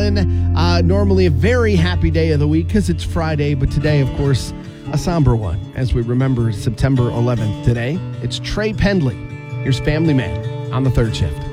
Allen. Normally a very happy day of the week because it's Friday, but today, of course, a somber one as we remember September 11th today. It's Trey Pendley. Here's Family Man on the third shift.